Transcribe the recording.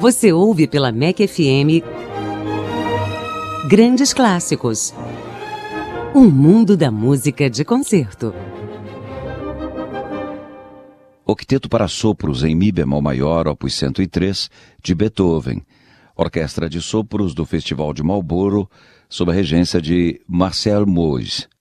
Você ouve pela MEC FM Grandes Clássicos. Um mundo da música de concerto. Octeto para sopros em Mi bemol maior, opus 103, de Beethoven. Orquestra de sopros do Festival de Marlborough, sob a regência de Marcel Moyse.